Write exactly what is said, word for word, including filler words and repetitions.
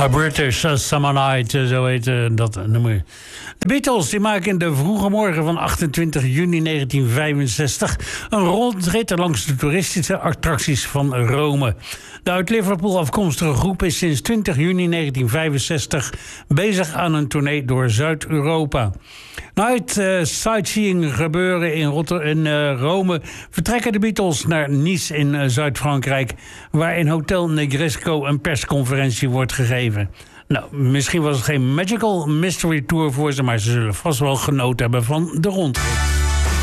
A British Summer Night, zo heet uh, dat nummer. De Beatles die maken in de vroege morgen van achtentwintig juni negentien vijfenzestig... een rondrit langs de toeristische attracties van Rome. De uit Liverpool afkomstige groep is sinds twintig juni negentien vijfenzestig... bezig aan een tournee door Zuid-Europa. Na het uh, sightseeing gebeuren in, Rotter- in uh, Rome... vertrekken de Beatles naar Nice in uh, Zuid-Frankrijk... waar in Hotel Negresco een persconferentie wordt gegeven. Nou, misschien was het geen Magical Mystery Tour voor ze... maar ze zullen vast wel genoten hebben van de rondrit.